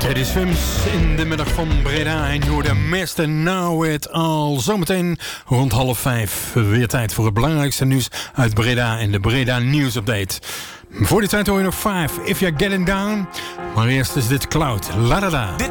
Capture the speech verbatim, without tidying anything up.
Teddy Swims in de middag van Breda en hoorde Mister Now It All. Zometeen rond half vijf weer tijd voor het belangrijkste nieuws uit Breda en de Breda News Update. Voor die tijd hoor je nog vijf, If You're Getting Down. Maar eerst is dit Cloud, la da da.